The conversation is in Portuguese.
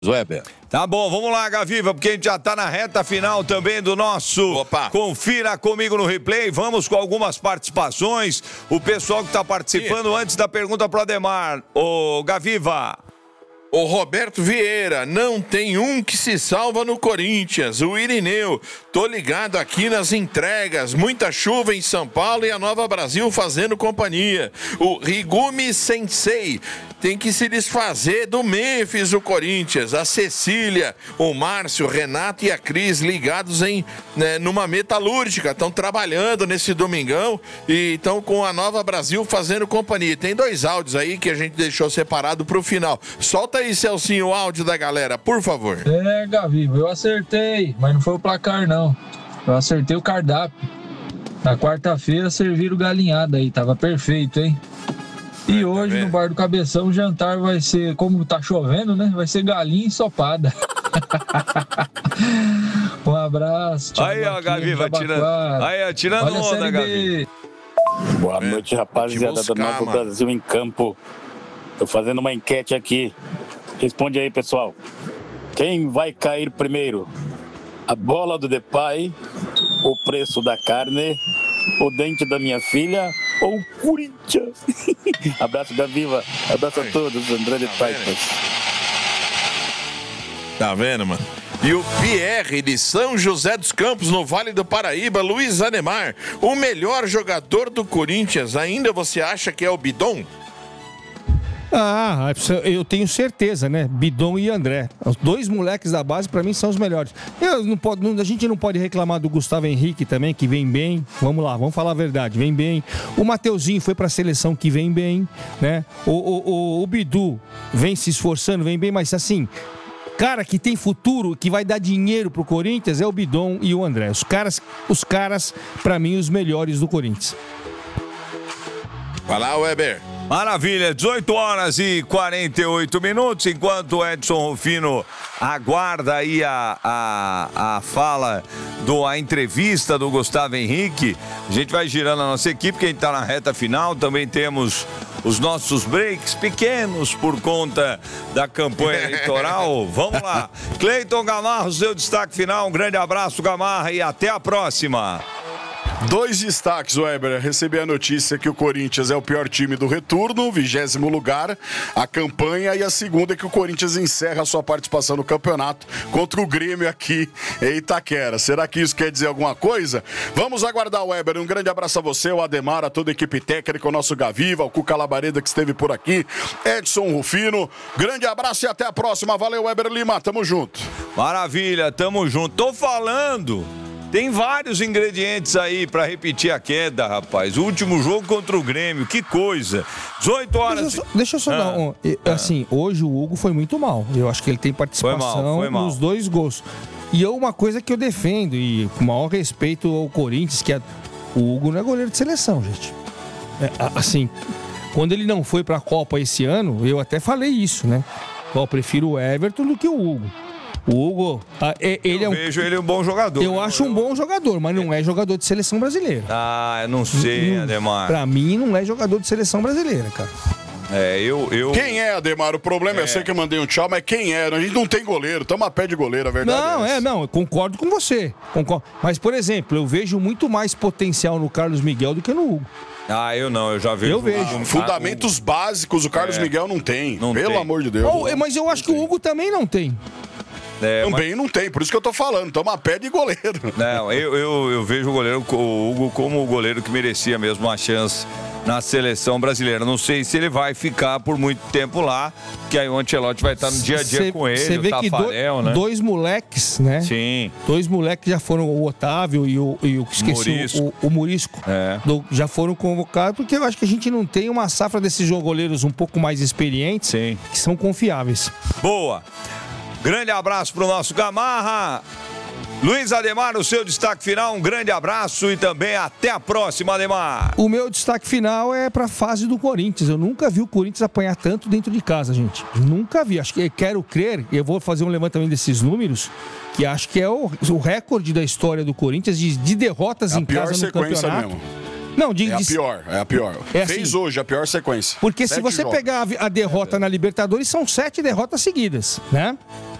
Weber. Tá bom, vamos lá, Gaviva, porque a gente já tá na reta final também do nosso Confira Comigo no Replay. Vamos com algumas participações. O pessoal que tá participando antes da pergunta pro Ademar. Ô, Gaviva. O Roberto Vieira, não tem um que se salva no Corinthians. O Irineu, tô ligado aqui nas entregas. Muita chuva em São Paulo e a Nova Brasil fazendo companhia. O Rigumi Sensei, tem que se desfazer do Memphis, o Corinthians. A Cecília, o Márcio, o Renato e a Cris ligados numa metalúrgica. Estão trabalhando nesse domingão e estão com a Nova Brasil fazendo companhia. Tem 2 áudios aí que a gente deixou separado pro final. Solta aí, Celcinho, o áudio da galera, por favor. Gaviva, eu acertei, mas não foi o placar, não. Eu acertei o cardápio. Na quarta-feira serviram galinhada aí, tava perfeito, hein? E hoje, no Bar do Cabeção, o jantar vai ser, como tá chovendo, né? Vai ser galinha ensopada. Um abraço. Aí, ó, Gaviva, tirando onda, Gaviva. Boa noite, rapaziada do Novo Brasil em Campo. Tô fazendo uma enquete aqui. Responde aí, pessoal. Quem vai cair primeiro? A bola do Depay, o preço da carne, o dente da minha filha ou o Corinthians? Abraço, Gaviva. Abraço a todos, André de Taipas. Tá vendo, mano? E o Pierre de São José dos Campos, no Vale do Paraíba, Luiz Ademar, o melhor jogador do Corinthians, ainda você acha que é o Bidon? Eu tenho certeza, né? Bidon e André. Os 2 moleques da base, pra mim, são os melhores. A gente não pode reclamar do Gustavo Henrique também, que vem bem. Vamos lá, vamos falar a verdade, vem bem. O Mateuzinho foi pra seleção, que vem bem, né? O Bidu vem se esforçando, vem bem, mas assim, cara que tem futuro, que vai dar dinheiro pro Corinthians, é o Bidon e o André. Os caras, pra mim, os melhores do Corinthians. Vai lá, Weber. Maravilha, 18 horas e 48 minutos, enquanto o Edson Rufino aguarda aí a fala, a entrevista do Gustavo Henrique. A gente vai girando a nossa equipe, que a gente está na reta final. Também temos os nossos breaks pequenos por conta da campanha eleitoral. Vamos lá. Cleiton Gamarra, seu destaque final. Um grande abraço, Gamarra, e até a próxima. 2 destaques, Weber. Recebi a notícia que o Corinthians é o pior time do retorno, 20º lugar, a campanha, e a segunda é que o Corinthians encerra a sua participação no campeonato contra o Grêmio aqui em Itaquera. Será que isso quer dizer alguma coisa? Vamos aguardar, Weber. Um grande abraço a você, o Ademar, a toda a equipe técnica, o nosso Gaviva, o Cuca Labareda que esteve por aqui, Edson Rufino. Grande abraço e até a próxima. Valeu, Weber Lima. Tamo junto. Maravilha, tamo junto. Tô falando. Tem vários ingredientes aí pra repetir a queda, rapaz. O último jogo contra o Grêmio, que coisa. 18 horas... Deixa eu só dar um... Assim, hoje o Hugo foi muito mal. Eu acho que ele tem participação foi mal. nos 2 gols. E uma coisa que eu defendo, e com o maior respeito ao Corinthians, que o Hugo não é goleiro de seleção, gente. Assim, quando ele não foi pra Copa esse ano, eu até falei isso, né? Eu prefiro o Everton do que o Hugo. O Hugo, eu vejo ele um bom jogador. Eu acho um bom jogador, mas não é jogador de seleção brasileira. Eu não sei, Ademar. Pra mim, não é jogador de seleção brasileira, cara. Quem é, Ademar? O problema eu sei que eu mandei um tchau, mas quem é? A gente não tem goleiro, estamos a pé de goleiro, a verdade eu concordo com você. Mas, por exemplo, eu vejo muito mais potencial no Carlos Miguel do que no Hugo. Eu já vejo. Eu vejo. Fundamentos básicos o Carlos Miguel não tem. Pelo amor de Deus. Mas eu acho que o Hugo também não tem. Também não tem, por isso que eu tô falando, estamos a pé de goleiro. Não, eu vejo o Hugo como o goleiro que merecia mesmo uma chance na seleção brasileira. Não sei se ele vai ficar por muito tempo lá, que aí o Ancelotti vai estar no dia a dia com ele, você vê o Tafarel, que né? 2 moleques, né? Sim. 2 moleques já foram, o Otávio e o Murisco, já foram convocados, porque eu acho que a gente não tem uma safra desses goleiros um pouco mais experientes, que são confiáveis. Boa! Grande abraço pro nosso Gamarra. Luiz Ademar, o seu destaque final, um grande abraço e também até a próxima, Ademar. O meu destaque final é pra fase do Corinthians. Eu nunca vi o Corinthians apanhar tanto dentro de casa, gente. Nunca vi. Acho que quero crer, eu vou fazer um levantamento desses números, que acho que é o recorde da história do Corinthians de derrotas em casa no campeonato. Mesmo. Não, É a pior. É Fez assim, hoje a pior sequência. Porque se 7 você jogos. pegar a derrota na Libertadores, são 7 derrotas seguidas, né?